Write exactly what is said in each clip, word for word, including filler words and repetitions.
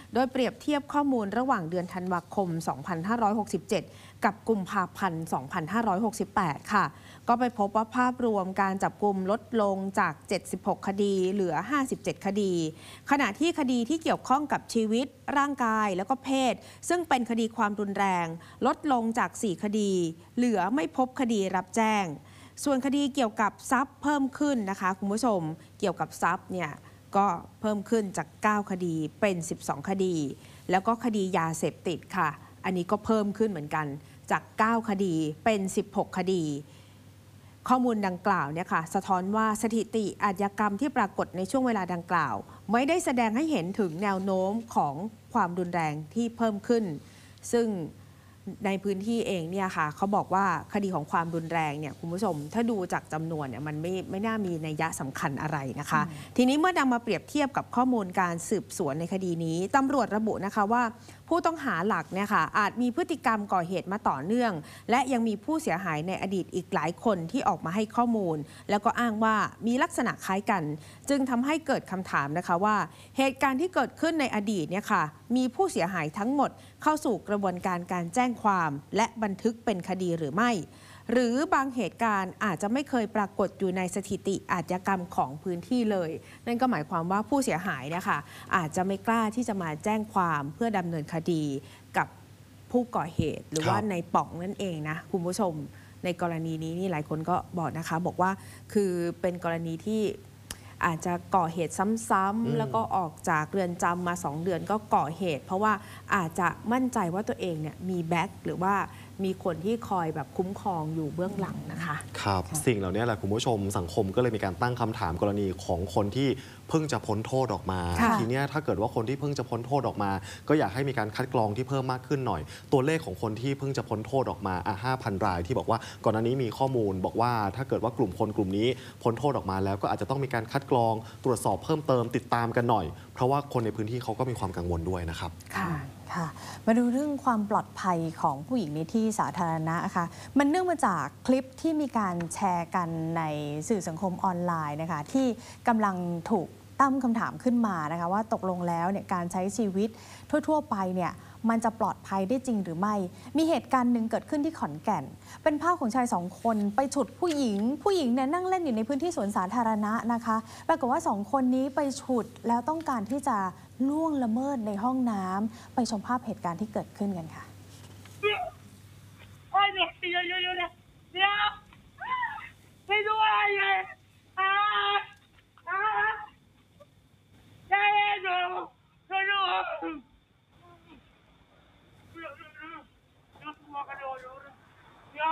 โดยเปรียบเทียบข้อมูลระหว่างเดือนธันวาคม สองพันห้าร้อยหกสิบเจ็ด กับกุมภาพันธ์ สองพันห้าร้อยหกสิบแปด ค่ะก็ไปพบว่าภาพรวมการจับกุมลดลงจาก เจ็ดสิบหก คดีเหลือ ห้าสิบเจ็ด คดี ขณะที่คดีที่เกี่ยวข้องกับชีวิตร่างกายแล้วก็เพศซึ่งเป็นคดีความรุนแรงลดลงจาก สี่ คดีเหลือไม่พบคดีรับแจ้งส่วนคดีเกี่ยวกับทรัพย์เพิ่มขึ้นนะคะคุณผู้ชมเกี่ยวกับทรัพย์เนี่ยก็เพิ่มขึ้นจาก เก้า คดีเป็น สิบสอง คดีแล้วก็คดียาเสพติดค่ะอันนี้ก็เพิ่มขึ้นเหมือนกันจาก เก้า คดีเป็น สิบหก คดีข้อมูลดังกล่าวเนี่ยค่ะสะท้อนว่าสถิติอาชญากรรมที่ปรากฏในช่วงเวลาดังกล่าวไม่ได้แสดงให้เห็นถึงแนวโน้มของความรุนแรงที่เพิ่มขึ้นซึ่งในพื้นที่เองเนี่ยค่ะเขาบอกว่าคดีของความรุนแรงเนี่ยคุณผู้ชมถ้าดูจากจำนวนเนี่ยมันไม่ไม่น่ามีนัยยะสำคัญอะไรนะคะทีนี้เมื่อนำมาเปรียบเทียบกับข้อมูลการสืบสวนในคดีนี้ตำรวจระบุนะคะว่าผู้ต้องหาหลักเนี่ยค่ะอาจมีพฤติกรรมก่อเหตุมาต่อเนื่องและยังมีผู้เสียหายในอดีตอีกหลายคนที่ออกมาให้ข้อมูลแล้วก็อ้างว่ามีลักษณะคล้ายกันจึงทำให้เกิดคำถามนะคะว่าเหตุการณ์ที่เกิดขึ้นในอดีตเนี่ยค่ะมีผู้เสียหายทั้งหมดเข้าสู่กระบวนการการแจ้งความและบันทึกเป็นคดีหรือไม่หรือบางเหตุการณ์อาจจะไม่เคยปรากฏอยู่ในสถิติอาชญากรรมของพื้นที่เลยนั่นก็หมายความว่าผู้เสียหายนะคะอาจจะไม่กล้าที่จะมาแจ้งความเพื่อดำเนินคดีกับผู้ก่อเหตุหรือว่าในป๋องนั่นเองนะคุณผู้ชมในกรณีนี้นี่หลายคนก็บอกนะคะบอกว่าคือเป็นกรณีที่อาจจะก่อเหตุซ้ำๆแล้วก็ออกจากเรือนจำมาสองเดือนก็ก่อเหตุเพราะว่าอาจจะมั่นใจว่าตัวเองเนี่ยมีแบ็คหรือว่ามีคนที่คอยแบบคุ้มครองอยู่เบื้องหลังนะคะครับสิ่งเหล่านี้แหละคุณผู้ชมสังคมก็เลยมีการตั้งคำถามกรณีของคนที่เพิ่งจะพ้นโทษออกมาทีนี้ถ้าเกิดว่าคนที่เพิ่งจะพ้นโทษออกมาก็อยากให้มีการคัดกรองที่เพิ่มมากขึ้นหน่อยตัวเลขของคนที่เพิ่งจะพ้นโทษออกมาอ่ะ ห้าพัน รายที่บอกว่าก่อนหน้านี้มีข้อมูลบอกว่าถ้าเกิดว่ากลุ่มคนกลุ่มนี้พ้นโทษออกมาแล้วก็อาจจะต้องมีการคัดกรองตรวจสอบเพิ่มเติมติดตามกันหน่อยเพราะว่าคนในพื้นที่เขาก็มีความกังวลด้วยนะครับค่ะค่ะมาดูเรื่องความปลอดภัยของผู้หญิงในที่สาธารณะนะคะมันเนื่องมาจากคลิปที่มีการแชร์กันในสื่อสังคมออนไลน์นะคะที่กำลังถูกตั้งคำถามขึ้นมานะคะว่าตกลงแล้วเนี่ยการใช้ชีวิตทั่วๆไปเนี่ยมันจะปลอดภัยได้จริงหรือไม่มีเหตุการณ์หนึ่งเกิดขึ้นที่ขอนแก่นเป็นภาพของชายสองคนไปฉุดผู้หญิงผู้หญิงเนี่ยนั่งเล่นอยู่ในพื้นที่สวนสาธารณะนะคะปรากฏว่าสองคนนี้ไปฉุดแล้วต้องการที่จะล่วงละเมิดในห้องน้ำไปชมภาพเหตุการณ์ที่เกิดขึ้นกันค่ะเดี๋ยวเดี๋ยวเดี๋ยวเดี๋ยวเดี๋ยวไปดูอะไรเลยอ่าอ่าเดี๋ยวเดี๋ยวเดี๋ยวเดี๋ยวเดี๋ยว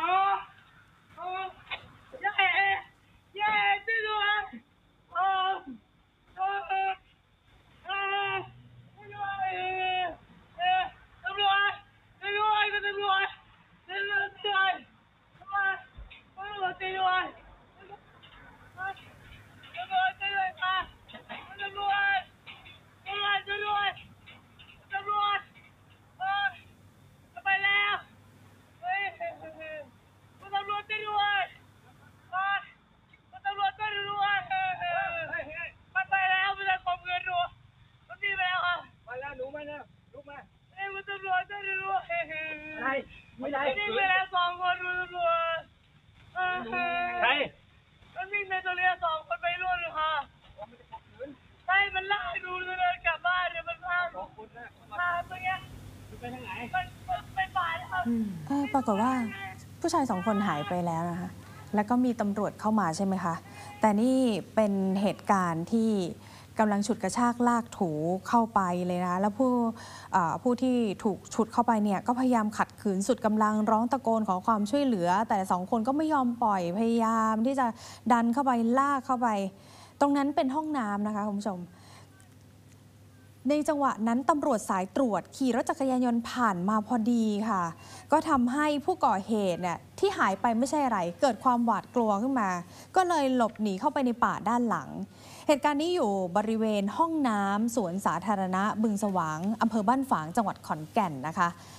เย้เย้ช่วยด้วยโอ้โอ้เออช่วยด้วยเออตำรวจช่วยด้วยตำรวจช่วยด้วยช่วยด้วยตำรวจตำรวจช่วยด้วยตำรวจช่วยด้วยค่ะตำรวจตำรวจช่วยด้วยตำรวจเออไปแล้วเฮ้ยคุณตำรวจช่วยด้วยคุณตำรวจช่วยด้วยมันไปแล้วมันจะข่มขืนหนูมันดีไปแล้วค่ะไปแล้วหนูมาแล้วลุกมาเฮ้ยคุณตำรวจช่วยด้วยอะไรไม่ได้ดีไปแล้วสองคนคุณตำรวจใครมันวิ่งในตัวเรือสองคนไปรุ่นค่ะใช่มันลากดูเลยกลับบ้านเดี๋ยวมันพาพาตรงเนี้ยไปทางไหนมันไปป่าแล้วปรากฏว่าผู้ชายสองคนหายไปแล้วนะคะแล้วก็มีตำรวจเข้ามาใช่ไหมคะแต่นี่เป็นเหตุการณ์ที่กำลังฉุดกระชากลากถูเข้าไปเลยนะแล้วผู้ผู้ที่ถูกฉุดเข้าไปเนี่ยก็พยายามขัดขืนสุดกำลังร้องตะโกนขอความช่วยเหลือแต่สองคนก็ไม่ยอมปล่อยพยายามที่จะดันเข้าไปลากเข้าไปตรงนั้นเป็นห้องน้ำนะคะคุณผู้ชมในจังหวะนั้นตำรวจสายตรวจขี่รถจักรยานยนต์ผ่านมาพอดีค่ะก็ทำให้ผู้ก่อเหตุเนี่ยที่หายไปไม่ใช่อะไรเกิดความหวาดกลัวขึ้นมาก็เลยหลบหนีเข้าไปในป่าด้านหลังเหตุการณ์นี้อยู่บริเวณห้องน้ำสวนสาธารณะบึงสว่างอำเภอบ้านฝางจังหวัดขอนแก่นนะคะ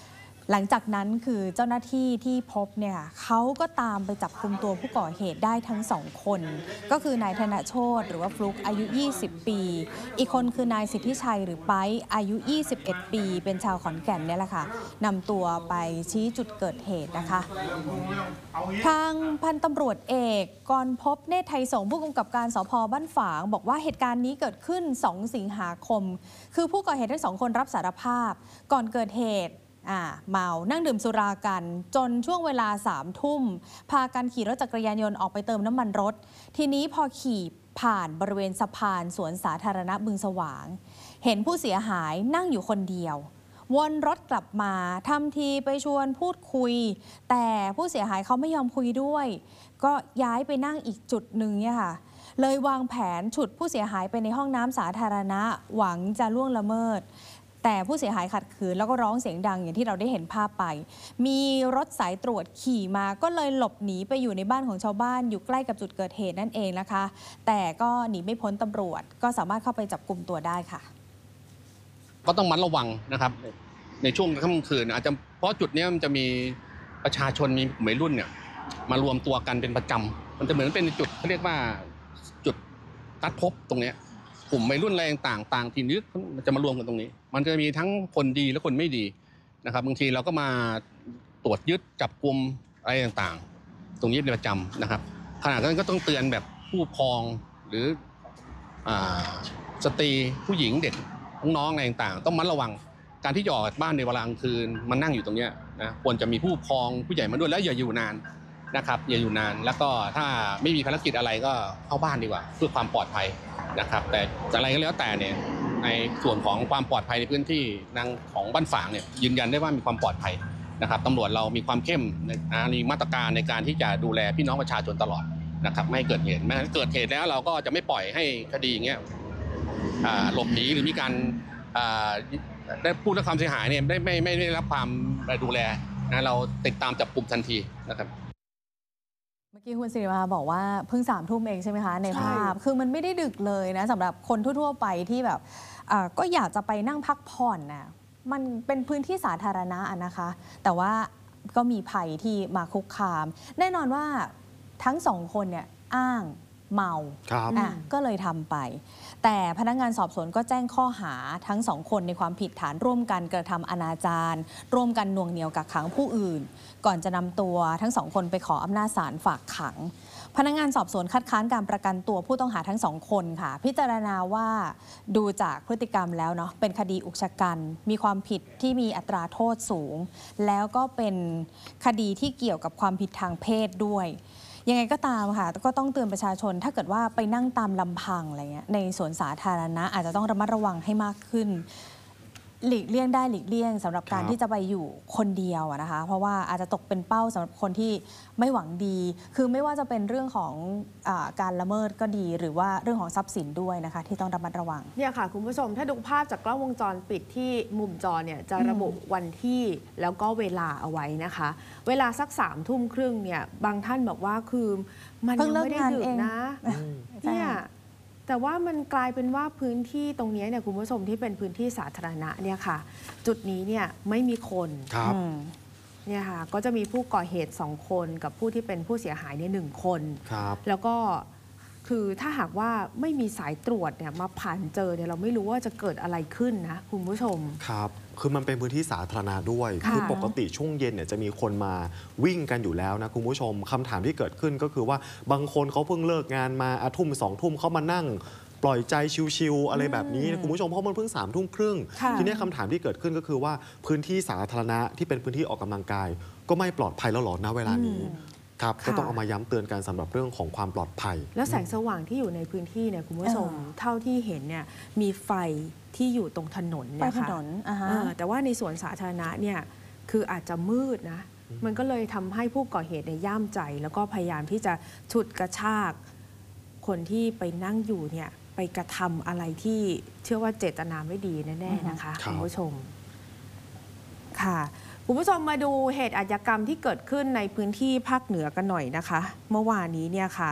หลังจากนั้นคือเจ้าหน้าที่ที่พบเนี่ยเขาก็ตามไปจับกุมตัวผู้ก่อเหตุได้ทั้งสองคนก็คือนายธนโชติหรือว่าฟลุกอายุยี่สิบปีอีกคนคือนายสิทธิชัยหรือไป๊อายุยี่สิบเอ็ดปีเป็นชาวขอนแก่นเนี่ยแหละค่ะนำตัวไปชี้จุดเกิดเหตุนะคะทางพันตำรวจเอกกรภพเนตรไทยสงฆ์ผู้กำกับการสภ.บ้านฝางบอกว่าเหตุการณ์นี้เกิดขึ้นสองสิงหาคมคือผู้ก่อเหตุทั้งสองคนรับสารภาพก่อนเกิดเหตุอ่าเมานั่งดื่มสุรากันจนช่วงเวลาสามทุ่มพากันขี่รถจักรยานยนต์ออกไปเติมน้ำมันรถทีนี้พอขี่ผ่านบริเวณสะพานสวนสาธารณะบึงสว่างเห็นผู้เสียหายนั่งอยู่คนเดียววนรถกลับมาทำทีไปชวนพูดคุยแต่ผู้เสียหายเขาไม่ยอมคุยด้วยก็ย้ายไปนั่งอีกจุดหนึ่งเนี่ยค่ะเลยวางแผนฉุดผู้เสียหายไปในห้องน้ำสาธารณะหวังจะล่วงละเมิดแต่ผู้เสียหายขัดขืนแล้วก็ร้องเสียงดังอย่างที่เราได้เห็นภาพไปมีรถสายตรวจขี่มาก็เลยหลบหนีไปอยู่ในบ้านของชาวบ้านอยู่ใกล้กับจุดเกิดเหตุนั่นเองนะคะแต่ก็หนีไม่พ้นตำรวจก็สามารถเข้าไปจับกุมตัวได้ค่ะก็ต้องมัดระวังนะครับในช่วงค่ำคืนอาจจะเพราะจุดนี้มันจะมีประชาชนมีวัยรุ่นเนี่ยมารวมตัวกันเป็นประจำมันจะเหมือนเป็นจุดเขาเรียกว่าจุดนัดพบตรงนี้กลุ่มวัยรุ่นอะไรต่างต่างทีนี้มันจะมารวมกันตรงนี้มันจะมีทั้งคนดีและคนไม่ดีนะครับบางทีเราก็มาตรวจยึดจับกุมอะไรต่างๆตรงนี้เป็นประจำนะครับขณะนั้นก็ต้องเตือนแบบผู้ปกครองหรือสตรีผู้หญิงเด็กน้องๆอะไรต่างๆต้องมัดระวังการที่จะออกจากบ้านในเวลากลางคืนมันนั่งอยู่ตรงนี้นะควรจะมีผู้ปกครองผู้ใหญ่มาด้วยแล้วอย่าอยู่นานนะครับอย่าอยู่นานแล้วก็ถ้าไม่มีภารกิจอะไรก็เข้าบ้านดีกว่าเพื่อความปลอดภัยนะครับแต่อะไรก็แล้วแต่เนี่ยในส่วนของความปลอดภัยในพื้นที่นางของบ้านฝางเนี่ยยืนยันได้ว่ามีความปลอดภัยนะครับตำรวจเรามีความเข้มมีมาตรการในการที่จะดูแลพี่น้องประชาชนตลอดนะครับไม่ให้เกิดเหตุแม้เกิดเหตุแล้วเราก็จะไม่ปล่อยให้คดีอย่างเงี้ยหลบหนีหรือมีการได้ผู้รับความเสียหายเนี่ยได้ไม่ไม่ได้รับความดูแลนะเราติดตามจับกุมทันทีนะครับเมื่อกี้คุณสิริมาบอกว่าเพิ่งสามทุ่มเองใช่ไหมคะในภาพคือมันไม่ได้ดึกเลยนะสำหรับคนทั่วๆไปที่แบบก็อยากจะไปนั่งพักผ่อนนะมันเป็นพื้นที่สาธารณะนะคะแต่ว่าก็มีภัยที่มาคุกคามแน่นอนว่าทั้งสองคนเนี่ยอ้างเมาอ่ะก็เลยทำไปแต่พนักงานสอบสวนก็แจ้งข้อหาทั้งสองคนในความผิดฐานร่วมกันกระทำอนาจารร่วมกันหน่วงเหนี่ยวกักขังผู้อื่นก่อนจะนำตัวทั้งสองคนไปขออำนาจศาลฝากขังพนักงานสอบสวนคัดค้านการประกันตัวผู้ต้องหาทั้งสองคนค่ะพิจารณาว่าดูจากพฤติกรรมแล้วเนาะเป็นคดีอุกชะกันมีความผิดที่มีอัตราโทษสูงแล้วก็เป็นคดีที่เกี่ยวกับความผิดทางเพศด้วยยังไงก็ตามค่ะก็ต้องเตือนประชาชนถ้าเกิดว่าไปนั่งตามลำพังอะไรเงี้ยในสวนสาธารณะอาจจะต้องระมัดระวังให้มากขึ้นหลีกเลี่ยงได้หลีกเลี่ยงสำหรับการที่จะไปอยู่คนเดียวนะคะเพราะว่าอาจจะตกเป็นเป้าสำหรับคนที่ไม่หวังดีคือไม่ว่าจะเป็นเรื่องของอ่าการละเมิดก็ดีหรือว่าเรื่องของทรัพย์สินด้วยนะคะที่ต้องระมัดระวังเนี่ยค่ะคุณผู้ชมถ้าดูภาพจากกล้องวงจรปิดที่มุมจอเนี่ยจะระบุวันที่แล้วก็เวลาเอาไว้นะคะเวลาสักสามทุ่มครึ่งเนี่ยบางท่านบอกว่าคือมันยังไม่ได้ดึกนะเนี่ยแต่ว่ามันกลายเป็นว่าพื้นที่ตรงนี้เนี่ยคุณผู้ชมที่เป็นพื้นที่สาธารณะเนี่ยค่ะจุดนี้เนี่ยไม่มีคนครับเนี่ยค่ะก็จะมีผู้ก่อเหตุสองคนกับผู้ที่เป็นผู้เสียหายเนี่ยหนึ่งคนครับแล้วก็คือถ้าหากว่าไม่มีสายตรวจเนี่ยมาผ่านเจอเนี่ยเราไม่รู้ว่าจะเกิดอะไรขึ้นนะคุณผู้ชมครับคือมันเป็นพื้นที่สาธารณะด้วยคือปกติช่วงเย็นเนี่ยจะมีคนมาวิ่งกันอยู่แล้วนะคุณผู้ชมคำถามที่เกิดขึ้นก็คือว่าบางคนเขาเพิ่งเลิกงานมาอาทุ่มสองทุ่มเขามานั่งปล่อยใจชิวๆอะไรแบบนี้นะคุณผู้ชมเพราะมันเพิ่งสามทุ่มครึ่งทีนี้คำถามที่เกิดขึ้นก็คือว่าพื้นที่สาธารณะที่เป็นพื้นที่ออกกำลังกายก็ไม่ปลอดภัยแล้วหรอณเวลานี้ครับก็ต้องเอามาย้ำเตือนกันสำหรับเรื่องของความปลอดภัยแล้วแสงสว่างที่อยู่ในพื้นที่เนี่ยคุณผู้ชมเท่าที่เห็นเนี่ยมีไฟที่อยู่ตรงถนนเนี่ยค่ะแต่ว่าในสวนสาธารณะเนี่ยคืออาจจะมืดนะมันก็เลยทำให้ผู้ก่อเหตุในย่ามใจแล้วก็พยายามที่จะฉุดกระชากคนที่ไปนั่งอยู่เนี่ยไปกระทำอะไรที่เชื่อว่าเจตนาไม่ดีแน่ๆนะคะคุณผู้ชมค่ะคุณผู้ชมมาดูเหตุอาชญากรรมที่เกิดขึ้นในพื้นที่ภาคเหนือกันหน่อยนะคะเมื่อวานนี้เนี่ยค่ะ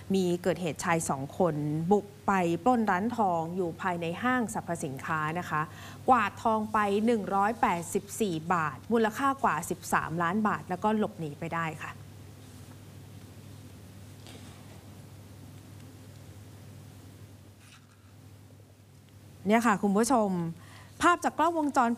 มีเกิดเหตุชายสองคนบุกไปปล้นร้านทองอยู่ภายในห้างสรรพสินค้านะคะกวาดทองไปหนึ่งร้อยแปดสิบสี่บาทมูลค่ากว่าสิบสามล้านบาทแล้วก็หลบหนีไปได้ค่ะเนี่ยค่ะคุณผู้ชมภาพจากกล้องวงจร